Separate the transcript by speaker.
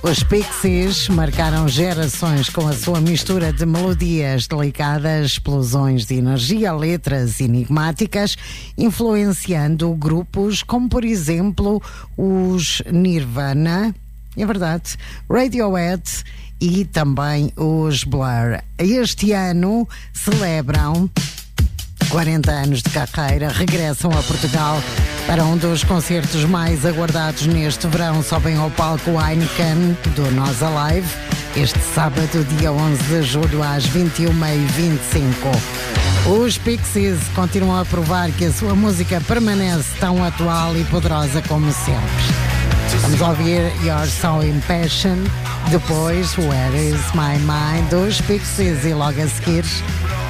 Speaker 1: Os Pixies marcaram gerações com a sua mistura de melodias delicadas, explosões de energia, letras enigmáticas, influenciando grupos como, por exemplo, os Nirvana, é verdade, Radiohead e também os Blur. Este ano celebram 40 anos de carreira, regressam a Portugal para um dos concertos mais aguardados neste verão. Sobem ao palco Heineken do Nós Alive este sábado, dia 11 de julho, às 21h25. Os Pixies continuam a provar que a sua música permanece tão atual e poderosa como sempre. Vamos ouvir You're So Impassioned, depois Where Is My Mind dos Pixies e logo a seguir